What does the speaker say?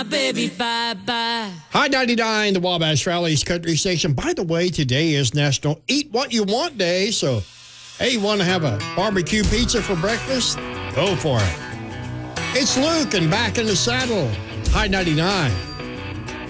Baby, bye-bye. High 99, the Wabash Valley's country station. By the way, today is National Eat What You Want Day, so, hey, you want to have a barbecue pizza for breakfast? Go for it. It's Luke and Back in the Saddle. High 99.